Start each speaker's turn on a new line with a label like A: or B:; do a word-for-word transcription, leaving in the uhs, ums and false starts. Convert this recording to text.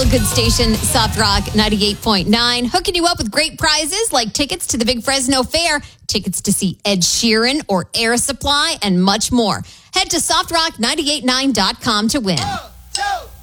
A: feel-good station, Soft Rock ninety-eight point nine, hooking you up with great prizes like tickets to the Big Fresno Fair, tickets to see Ed Sheeran or Air Supply, and much more. Head to soft rock nine eight nine dot com to win.